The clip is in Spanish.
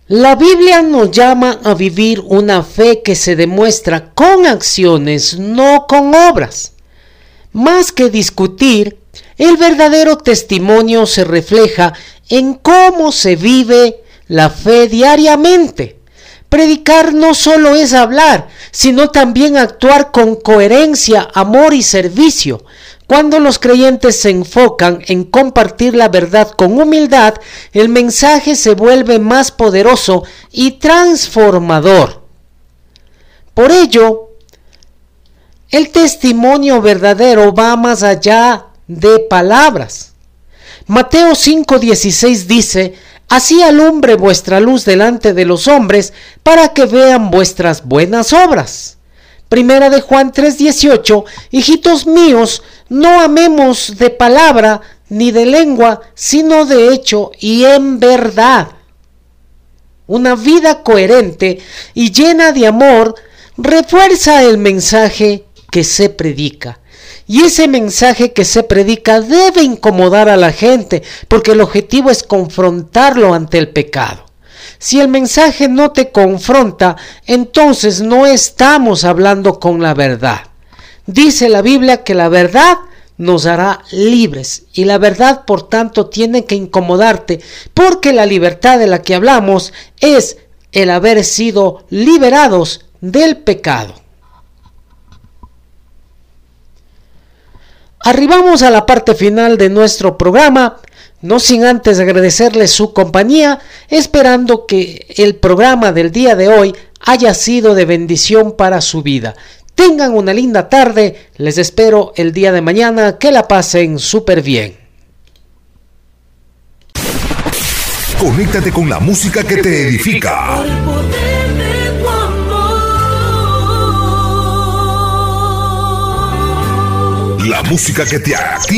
La Biblia nos llama a vivir una fe que se demuestra con acciones, no con obras. Más que discutir, el verdadero testimonio se refleja en cómo se vive la fe diariamente. Predicar no solo es hablar, sino también actuar con coherencia, amor y servicio. Cuando los creyentes se enfocan en compartir la verdad con humildad, el mensaje se vuelve más poderoso y transformador. Por ello, el testimonio verdadero va más allá de palabras. Mateo 5:16 dice: así alumbre vuestra luz delante de los hombres, para que vean vuestras buenas obras. Primera de Juan 3:18: hijitos míos, no amemos de palabra ni de lengua, sino de hecho y en verdad. Una vida coherente y llena de amor refuerza el mensaje que se predica. Y ese mensaje que se predica debe incomodar a la gente, porque el objetivo es confrontarlo ante el pecado. Si el mensaje no te confronta, entonces no estamos hablando con la verdad. Dice la Biblia que la verdad nos hará libres, y la verdad, por tanto, tiene que incomodarte, porque la libertad de la que hablamos es el haber sido liberados del pecado. Arribamos a la parte final de nuestro programa, no sin antes agradecerles su compañía, esperando que el programa del día de hoy haya sido de bendición para su vida. Tengan una linda tarde, les espero el día de mañana, que la pasen súper bien. Conéctate con la música que te edifica. La música que te activa.